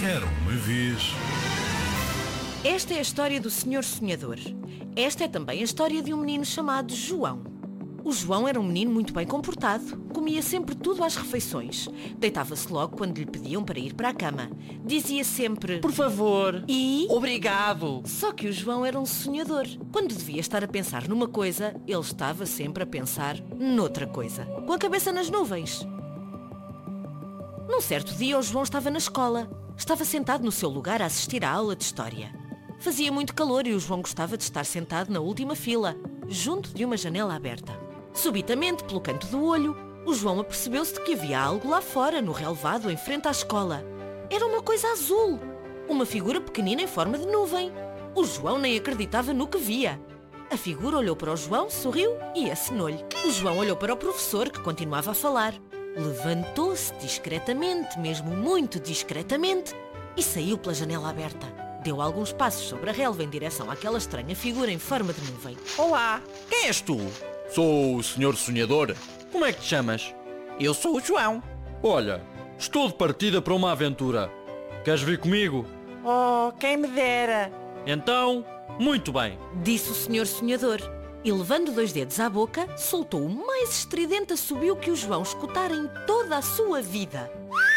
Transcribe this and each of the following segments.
Era uma vez. Esta é a história do Senhor Sonhador. Esta é também a história de um menino chamado João. O João era um menino muito bem comportado, comia sempre tudo às refeições, deitava-se logo quando lhe pediam para ir para a cama. Dizia sempre, por favor, e... obrigado. Só que o João era um sonhador. Quando devia estar a pensar numa coisa, ele estava sempre a pensar noutra coisa, com a cabeça nas nuvens. Num certo dia, o João estava na escola. Estava sentado no seu lugar a assistir à aula de história. Fazia muito calor e o João gostava de estar sentado na última fila, junto de uma janela aberta. Subitamente, pelo canto do olho, o João apercebeu-se de que havia algo lá fora, no relvado, em frente à escola. Era uma coisa azul, uma figura pequenina em forma de nuvem. O João nem acreditava no que via. A figura olhou para o João, sorriu e acenou-lhe. O João olhou para o professor, que continuava a falar. Levantou-se discretamente, mesmo muito discretamente, e saiu pela janela aberta. Deu alguns passos sobre a relva em direção àquela estranha figura em forma de nuvem. Olá, quem és tu? Sou o Senhor Sonhador. Como é que te chamas? Eu sou o João. Olha, estou de partida para uma aventura. Queres vir comigo? Oh, quem me dera. Então, muito bem. Disse o Senhor Sonhador. E levando 2 dedos à boca, soltou o mais estridente assobio que o João escutara em toda a sua vida.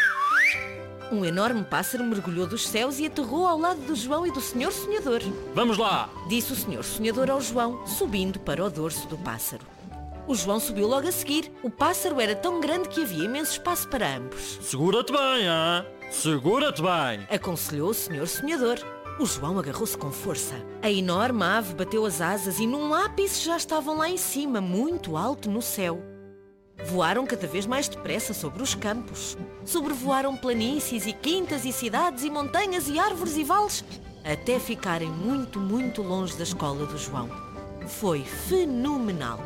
Um enorme pássaro mergulhou dos céus e aterrou ao lado do João e do Senhor Sonhador. Vamos lá! Disse o Senhor Sonhador ao João, subindo para o dorso do pássaro. O João subiu logo a seguir. O pássaro era tão grande que havia imenso espaço para ambos. Segura-te bem, hein? Segura-te bem! Aconselhou o Senhor Sonhador. O João agarrou-se com força. A enorme ave bateu as asas e num ápice já estavam lá em cima, muito alto no céu. Voaram cada vez mais depressa sobre os campos. Sobrevoaram planícies e quintas e cidades e montanhas e árvores e vales, até ficarem muito, muito longe da escola do João. Foi fenomenal.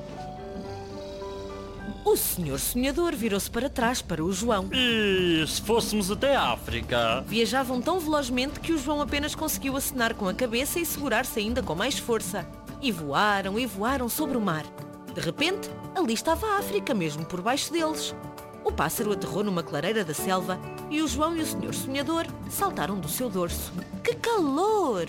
O Senhor Sonhador virou-se para trás para o João. E se fôssemos até a África? Viajavam tão velozmente que o João apenas conseguiu acenar com a cabeça e segurar-se ainda com mais força. E voaram sobre o mar. De repente, ali estava a África, mesmo por baixo deles. O pássaro aterrou numa clareira da selva e o João e o Senhor Sonhador saltaram do seu dorso. Que calor!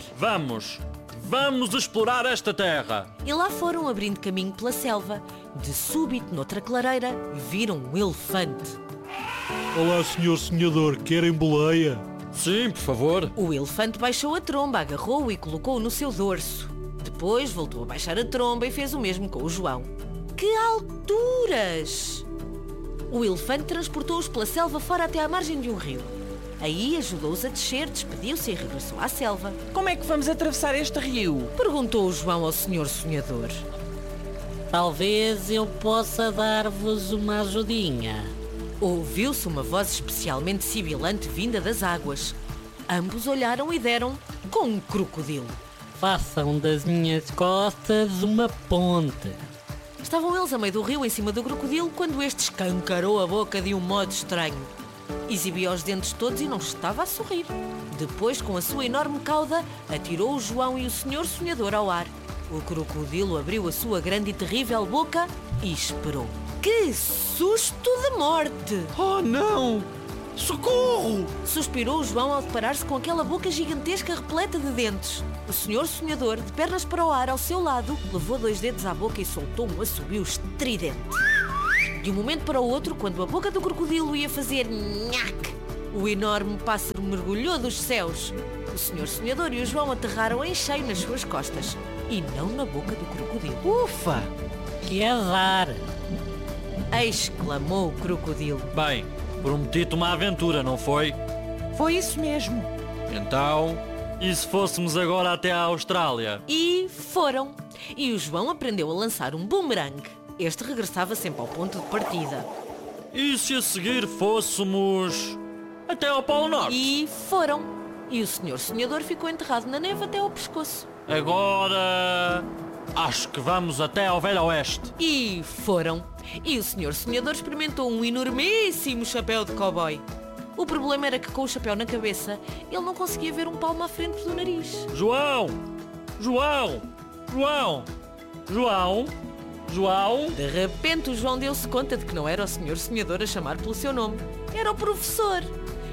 Vamos explorar esta terra! E lá foram abrindo caminho pela selva. De súbito, noutra clareira, viram um elefante. Olá, Senhor Sonhador, querem boleia? Sim, por favor. O elefante baixou a tromba, agarrou-o e colocou-o no seu dorso. Depois voltou a baixar a tromba e fez o mesmo com o João. Que alturas! O elefante transportou-os pela selva fora até à margem de um rio. Aí ajudou-os a descer, despediu-se e regressou à selva. Como é que vamos atravessar este rio? Perguntou o João ao Senhor Sonhador. Talvez eu possa dar-vos uma ajudinha. Ouviu-se uma voz especialmente sibilante vinda das águas. Ambos olharam e deram com um crocodilo. Façam das minhas costas uma ponte. Estavam eles a meio do rio em cima do crocodilo quando este escancarou a boca de um modo estranho. Exibia os dentes todos e não estava a sorrir. Depois, com a sua enorme cauda, atirou o João e o Senhor Sonhador ao ar. O crocodilo abriu a sua grande e terrível boca e esperou. Que susto de morte! Oh, não! Socorro! Suspirou o João ao deparar-se com aquela boca gigantesca repleta de dentes. O Senhor Sonhador, de pernas para o ar ao seu lado, levou 2 dedos à boca e soltou um assobio estridente. De um momento para o outro, quando a boca do crocodilo ia fazer nhaque, o enorme pássaro mergulhou dos céus. O Senhor Sonhador e o João aterraram em cheio nas suas costas e não na boca do crocodilo. Ufa! Que azar! Exclamou o crocodilo. Bem, prometi-te uma aventura, não foi? Foi isso mesmo. Então, e se fôssemos agora até à Austrália? E foram. E o João aprendeu a lançar um bumerangue. Este regressava sempre ao ponto de partida. E se a seguir fôssemos até ao Polo Norte? E foram. E o Senhor Sonhador ficou enterrado na neve até ao pescoço. Agora acho que vamos até ao Velho Oeste. E foram. E o Senhor Sonhador experimentou um enormíssimo chapéu de cowboy. O problema era que com o chapéu na cabeça ele não conseguia ver um palmo à frente do nariz. João! João! João! João! João! De repente o João deu-se conta de que não era o Senhor Sonhador a chamar pelo seu nome. Era o professor.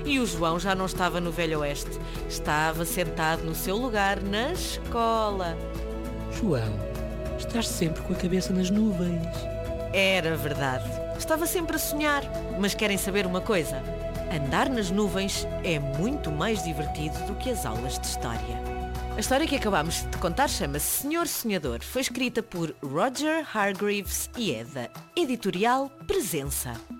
E o João já não estava no Velho Oeste. Estava sentado no seu lugar na escola. João, estás sempre com a cabeça nas nuvens. Era verdade. Estava sempre a sonhar. Mas querem saber uma coisa? Andar nas nuvens é muito mais divertido do que as aulas de história. A história que acabámos de contar chama-se Senhor Sonhador. Foi escrita por Roger Hargreaves e é da editorial Presença.